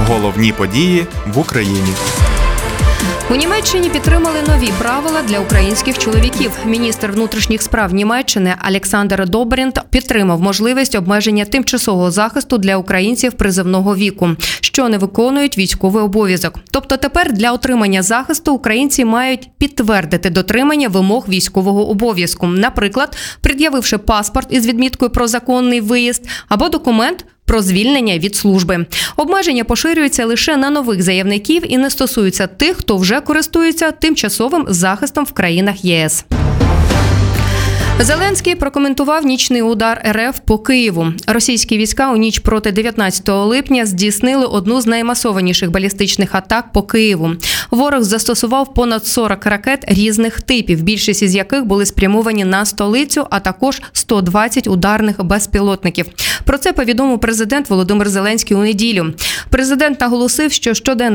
Головні події в Україні. У Німеччині підтримали нові правила для українських чоловіків. Міністр внутрішніх справ Німеччини Олександр Добрінт підтримав можливість обмеження тимчасового захисту для українців призовного віку, що не виконують військовий обов'язок. Тобто тепер для отримання захисту українці мають підтвердити дотримання вимог військового обов'язку. Наприклад, пред'явивши паспорт із відміткою про законний виїзд або документ про звільнення від служби. Обмеження поширюються лише на нових заявників і не стосуються тих, хто вже користується тимчасовим захистом в країнах ЄС. Зеленський прокоментував нічний удар РФ по Києву. Російські війська у ніч проти 19 липня здійснили одну з наймасованіших балістичних атак по Києву. Ворог застосував понад 40 ракет різних типів, більшість із яких були спрямовані на столицю, а також 120 ударних безпілотників. Про це повідомив президент Володимир Зеленський у неділю. Президент наголосив, що щоденна